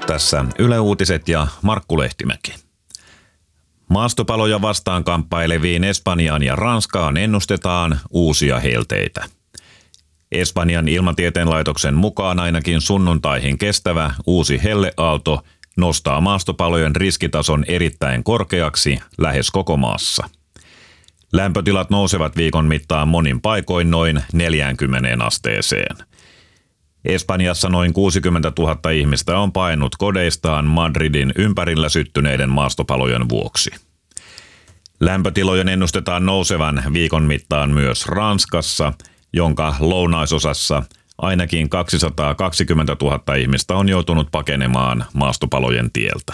Tässä Yle Uutiset ja Markku Lehtimäki. Maastopaloja vastaan kamppaileviin Espanjaan ja Ranskaan ennustetaan uusia helteitä. Espanjan ilmatieteen laitoksen mukaan ainakin sunnuntaihin kestävä uusi helleaalto nostaa maastopalojen riskitason erittäin korkeaksi lähes koko maassa. Lämpötilat nousevat viikon mittaan monin paikoin noin 40 asteeseen. Espanjassa noin 60 000 ihmistä on paennut kodeistaan Madridin ympärillä syttyneiden maastopalojen vuoksi. Lämpötilojen ennustetaan nousevan viikon mittaan myös Ranskassa, jonka lounaisosassa ainakin 220 000 ihmistä on joutunut pakenemaan maastopalojen tieltä.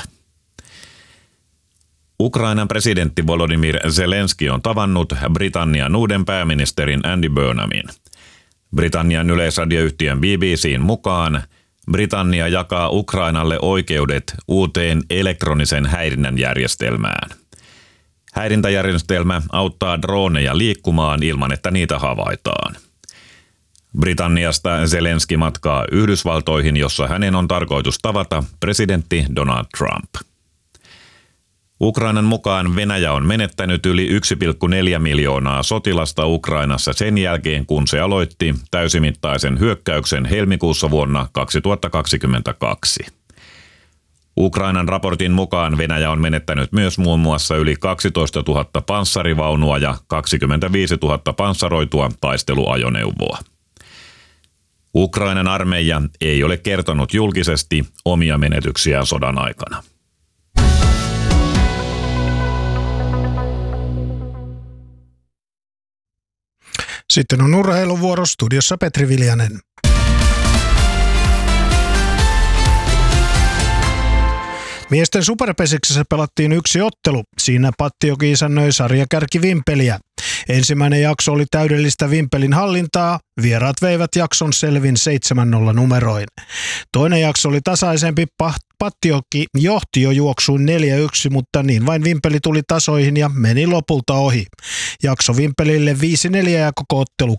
Ukrainan presidentti Volodymyr Zelenski on tavannut Britannian uuden pääministerin Andy Burnhamin. Britannian yleisradioyhtiön BBC:n mukaan Britannia jakaa Ukrainalle oikeudet uuteen elektronisen häirinnän järjestelmään. Häirintäjärjestelmä auttaa droneja liikkumaan ilman, että niitä havaitaan. Britanniasta Zelenski matkaa Yhdysvaltoihin, jossa hänen on tarkoitus tavata presidentti Donald Trump. Ukrainan mukaan Venäjä on menettänyt yli 1,4 miljoonaa sotilasta Ukrainassa sen jälkeen, kun se aloitti täysimittaisen hyökkäyksen helmikuussa vuonna 2022. Ukrainan raportin mukaan Venäjä on menettänyt myös muun muassa yli 12 000 panssarivaunua ja 25 000 panssaroitua taisteluajoneuvoa. Ukrainan armeija ei ole kertonut julkisesti omia menetyksiään sodan aikana. Sitten on urheiluvuoro, studiossa Petri Viljanen. Miesten superpesiksessä pelattiin yksi ottelu. Siinä Pattijoki isännöi sarjakärki Vimpeliä. Ensimmäinen jakso oli täydellistä Vimpelin hallintaa. Vieraat veivät jakson selvin 7-0 numeroin. Toinen jakso oli tasaisempi. Pattijoki johti jo juoksuun 4-1, mutta niin vain Vimpeli tuli tasoihin ja meni lopulta ohi. Jakso Vimpelille 5-4 ja koko ottelu